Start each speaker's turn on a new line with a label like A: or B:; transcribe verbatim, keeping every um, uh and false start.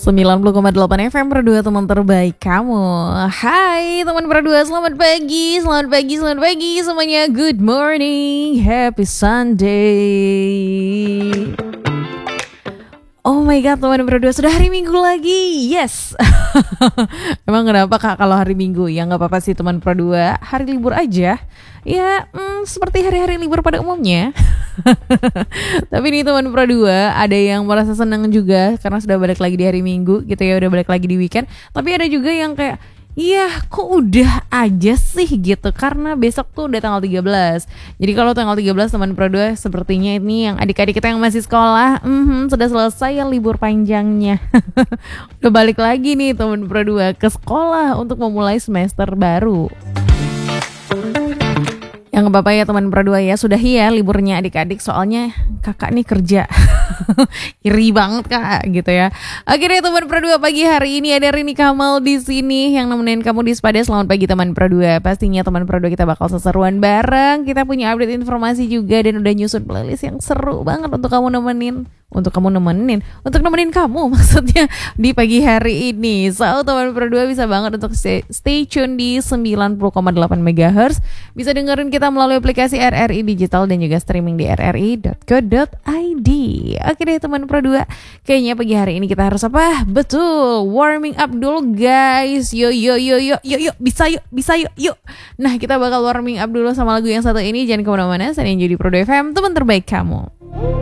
A: sembilan puluh koma delapan F M Pro dua, teman terbaik kamu. Hai teman Pro dua, selamat pagi, selamat pagi, selamat pagi semuanya. Good morning, happy Sunday. Oh my god teman Pro dua, sudah hari Minggu lagi. Yes. Emang kenapa kak kalau hari Minggu? Ya gak apa-apa sih teman Pro dua, hari libur aja. Ya hmm, seperti hari-hari libur pada umumnya. Tapi nih teman Pro dua, ada yang merasa senang juga karena sudah balik lagi di hari Minggu gitu ya, udah balik lagi di weekend. Tapi ada juga yang kayak, iya kok udah aja sih gitu, karena besok tuh udah tanggal tiga belas. Jadi kalau tanggal tiga belas teman Pro dua, sepertinya ini yang adik-adik kita yang masih sekolah mm-hmm, sudah selesai ya libur panjangnya. Udah balik lagi nih teman Pro dua ke sekolah untuk memulai semester baru. Yang gak apa-apa ya teman Pro dua ya, sudah ya liburnya adik-adik, soalnya kakak nih kerja. Iri banget kak gitu ya. Oke deh teman Pro dua, pagi hari ini ada Rini Kamal di sini yang nemenin kamu di Spada. Selamat pagi teman Pro dua. Pastinya teman Pro dua kita bakal seseruan bareng. Kita punya update informasi juga dan udah nyusun playlist yang seru banget untuk kamu nemenin. Untuk kamu nemenin, untuk nemenin kamu maksudnya di pagi hari ini. So teman Pro dua bisa banget untuk stay, stay tune di sembilan puluh koma delapan megahertz. Bisa dengerin kita melalui aplikasi R R I Digital dan juga streaming di r r i dot co dot i d. Oke deh teman Pro dua, kayaknya pagi hari ini kita harus apa? Betul, warming up dulu guys. Yo yo yo yo yo yo, bisa yuk, bisa yuk, yuk. Nah kita bakal warming up dulu sama lagu yang satu ini. Jangan kemana-mana, saya yang jadi Pro dua F M, teman terbaik kamu.